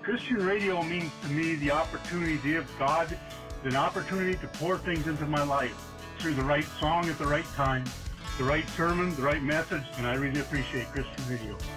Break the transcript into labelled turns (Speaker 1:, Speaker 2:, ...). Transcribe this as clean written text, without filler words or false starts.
Speaker 1: Christian radio means to me the opportunity to give God an opportunity to pour things into my life through the right song at the right time, the right sermon, the right message, and I really appreciate Christian radio.